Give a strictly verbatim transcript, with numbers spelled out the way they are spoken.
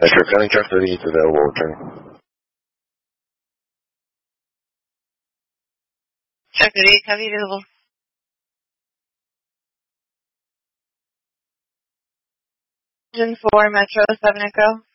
Metro County Truck thirty is available, return. Truck thirty, copy available. Engine four, Metro, seven Echo.